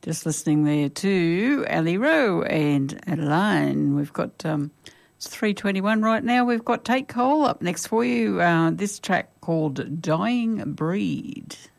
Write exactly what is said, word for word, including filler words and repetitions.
Just listening there to Ali Rowe and Adeline. We've got um, it's three twenty-one right now. We've got Tate Cole up next for you. Uh, this track called Dying Breed.